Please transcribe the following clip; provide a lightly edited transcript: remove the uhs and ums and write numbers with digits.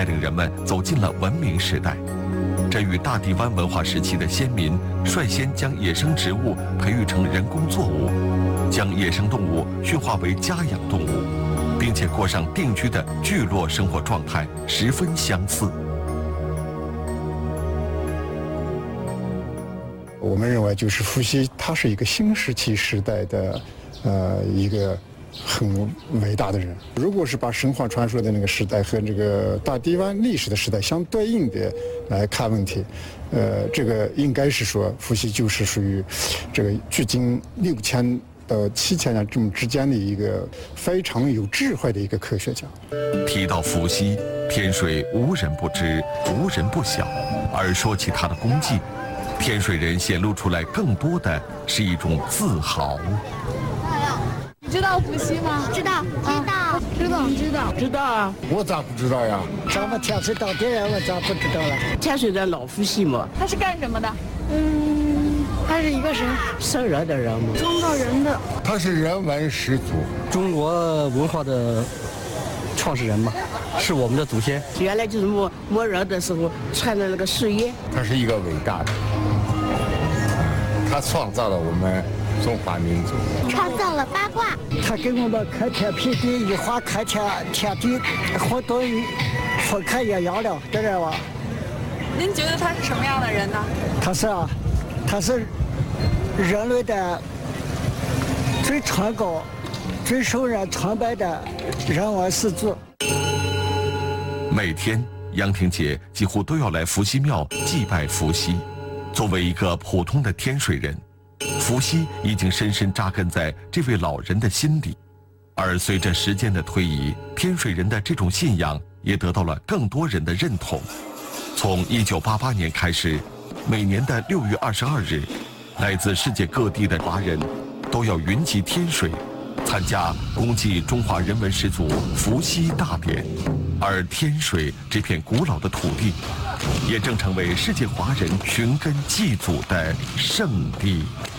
领人们走进了文明时代。这与大地湾文化时期的先民率先将野生植物培育成人工作物，将野生动物驯化为家养动物，并且过上定居的聚落生活状态十分相似。 我们认为，就是伏羲，他是一个新石器时代的，一个很伟大的人。如果是把神话传说的那个时代和这个大地湾历史的时代相对应的来看问题，这个应该是说，伏羲就是属于这个距今6000到7000年这么之间的一个非常有智慧的一个科学家。 提到伏羲，天水无人不知，无人不晓，而说起他的功绩，天水人显露出来更多的是一种自豪。 你知道伏羲吗？ 知道， 知道啊！ 我咋不知道呀？ 咱们天水当地人，我咋不知道了？ 天水的老伏羲嘛。 他是干什么的？ 他是一个神， 生人的人嘛， 创造人的。 他是人文始祖， 中国文化的创始人嘛，是我们的祖先。 原来就是摸人的时候穿的那个树叶。 他是一个伟大的，他创造了我们中华民族， 创造了八卦。 他给我们开天辟地，一划开天地，混沌分开阴阳了，知道吧？ 您觉得他是什么样的人呢？ 他是人类的最崇高、最受人崇拜的人文始祖。 每天，杨婷姐几乎都要来伏羲庙祭拜伏羲。作为一个普通的天水人，伏羲已经深深扎根在这位老人的心里。而随着时间的推移，天水人的这种信仰也得到了更多人的认同。从1988年开始，每年的6月22日，来自世界各地的华人都要云集天水，参加公祭中华人文始祖伏羲大典。而天水这片古老的土地，也正成为世界华人寻根祭祖的圣地。